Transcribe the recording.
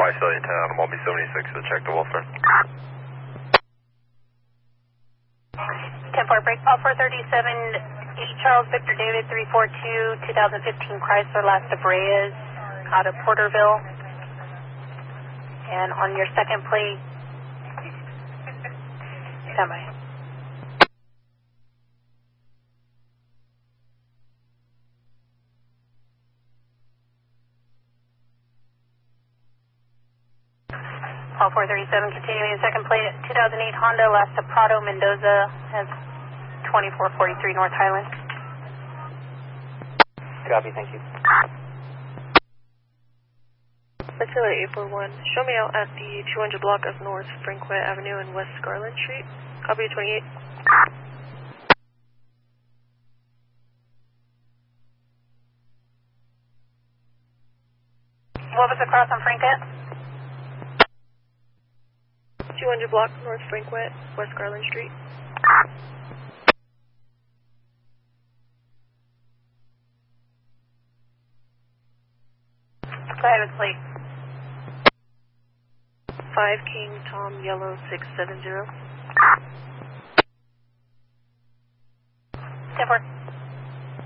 Y Stallion 10 out of Mulby 76 to check the welfare. 10-4 break, call 437, 8 Charles Victor David 342, 2015 Chrysler Las Brea out of Porterville. And on your second plate, standby. Call 437, continuing second plate, 2008 Honda Lasta Prado Mendoza has 2443 North Highland. Copy, thank you. Facility 841, show me out at the 200 block of North Franquet Avenue and West Garland Street. Copy 28. What was the cross on Franquet? 200 block North Franquet, West Garland Street. Go ahead with plate. 5 King Tom Yellow 670. 10-4.